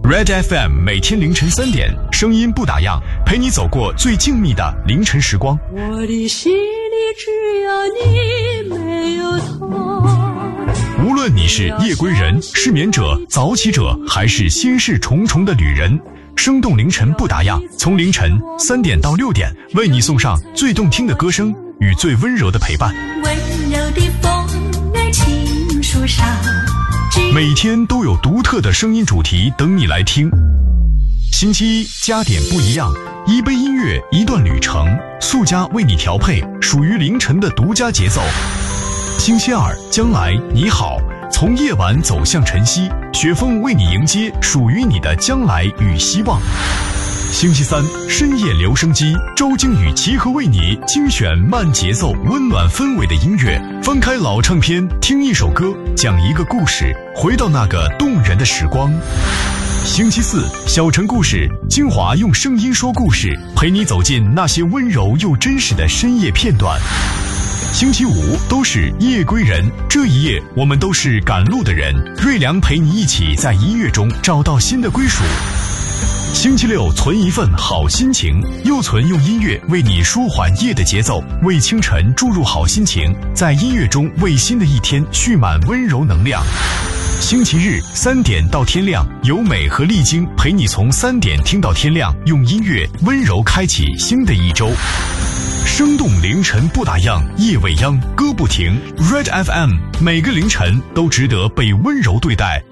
Red FM 每天凌晨3点，声音不打烊，陪你走过最静谧的凌晨时光。 我的心里只有你，没有他。 无论你是夜归人、失眠者、早起者，还是心事重重的旅人，生动凌晨不打烊，从凌晨3点到6点，为你送上最动听的歌声与最温柔的陪伴。 温柔的风儿轻树上， 每天都有独特的声音主题等你来听。星期一加点不一样，一杯音乐，一段旅程，速加为你调配属于凌晨的独家节奏。星期二将来你好，从夜晚走向晨曦，雪峰为你迎接属于你的将来与希望。星期三深夜留声机，周京宇齐和为你精选慢节奏温暖氛围的音乐，翻开老唱片，听一首歌，讲一个故事，回到那个动人的时光。星期四小城故事，精华用声音说故事，陪你走进那些温柔又真实的深夜片段。星期五都是夜归人，这一夜我们都是赶路的人，瑞良陪你一起在音乐中找到新的归属。星期六存一份好心情，又存用音乐为你舒缓夜的节奏，为清晨注入好心情，在音乐中为新的一天蓄满温柔能量。星期日3点到天亮，由美和丽晶陪你从3点听到天亮，用音乐温柔开启新的一周。生动凌晨不打烊，夜未央歌不停。 Red FM 每个凌晨都值得被温柔对待，